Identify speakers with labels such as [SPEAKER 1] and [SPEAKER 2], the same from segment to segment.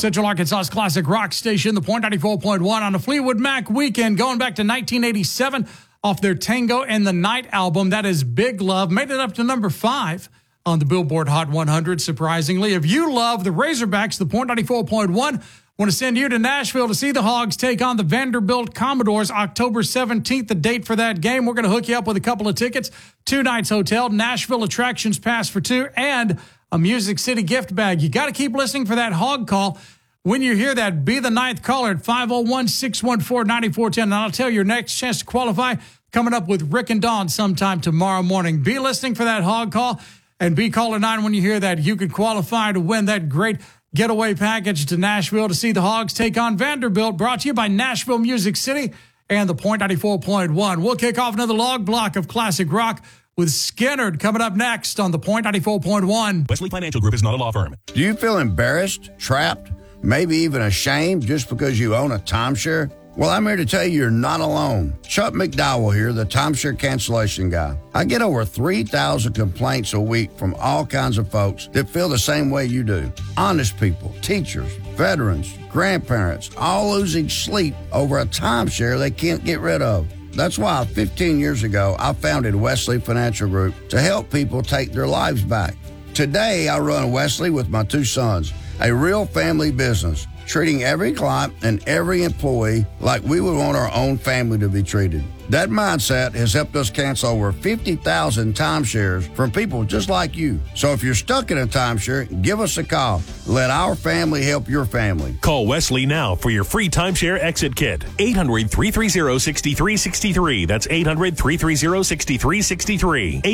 [SPEAKER 1] Central Arkansas's classic rock station, the Point 94.1 on a Fleetwood Mac weekend, going back to 1987 off their Tango and the Night album. That is Big Love. Made it up to number 5 on the Billboard Hot 100, surprisingly. If you love the Razorbacks, the Point 94.1 want to send you to Nashville to see the Hogs take on the Vanderbilt Commodores October 17th, the date for that game. We're going to hook you up with a couple of tickets, 2 nights hotel, Nashville Attractions Pass for 2, and a Music City gift bag. You got to keep listening for that Hog call. When you hear that, be the 9th caller at 501-614-9410. And I'll tell you your next chance to qualify coming up with Rick and Dawn sometime tomorrow morning. Be listening for that Hog call and be caller 9 when you hear that. You could qualify to win that great getaway package to Nashville to see the Hogs take on Vanderbilt, brought to you by Nashville Music City and the Point 94.1. We'll kick off another log block of classic rock with Skynyrd coming up next on the Point 94.1.
[SPEAKER 2] Wesley Financial Group is not a law firm.
[SPEAKER 3] Do you feel embarrassed, trapped, maybe even ashamed just because you own a timeshare? Well, I'm here to tell you you're not alone. Chuck McDowell here, the timeshare cancellation guy. I get over 3,000 complaints a week from all kinds of folks that feel the same way you do. Honest people, teachers, veterans, grandparents, all losing sleep over a timeshare they can't get rid of. That's why 15 years ago, I founded Wesley Financial Group to help people take their lives back. Today, I run Wesley with my 2 sons, a real family business, treating every client and every employee like we would want our own family to be treated. That mindset has helped us cancel over 50,000 timeshares from people just like you. So if you're stuck in a timeshare, give us a call. Let our family help your family.
[SPEAKER 2] Call Wesley now for your free timeshare exit kit. 800-330-6363. That's 800-330-6363.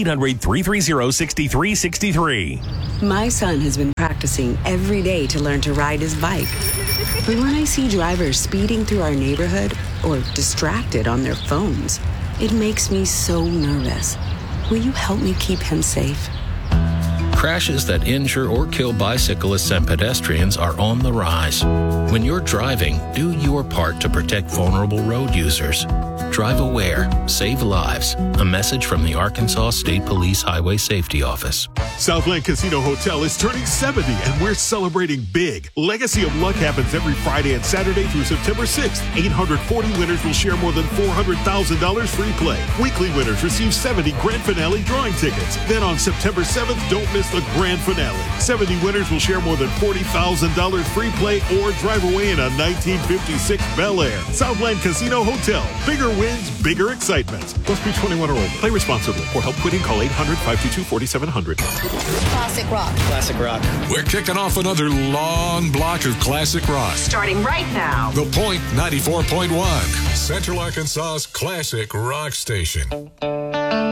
[SPEAKER 2] 800-330-6363.
[SPEAKER 4] My son has been practicing every day to learn to ride his bike. But when I see drivers speeding through our neighborhood or distracted on their phones, it makes me so nervous. Will you help me keep him safe?
[SPEAKER 5] Crashes that injure or kill bicyclists and pedestrians are on the rise. When you're driving, do your part to protect vulnerable road users. Drive aware, save lives. A message from the Arkansas State Police Highway Safety Office.
[SPEAKER 6] Southland Casino Hotel is turning 70, and we're celebrating big. Legacy of Luck happens every Friday and Saturday through September 6th. 840 winners will share more than $400,000 free play. Weekly winners receive 70 grand finale drawing tickets. Then on September 7th, don't miss the grand finale. 70 winners will share more than $40,000 free play or drive away in a 1956 Bel Air. Southland Casino Hotel. Bigger wins, bigger excitement. Must be 21 or older. Play responsibly. For help quitting, call 800-522-4700.
[SPEAKER 7] Classic rock.
[SPEAKER 8] Classic rock.
[SPEAKER 9] We're kicking off another long block of classic rock.
[SPEAKER 7] Starting right now.
[SPEAKER 9] The Point 94.1, Central Arkansas's classic rock station.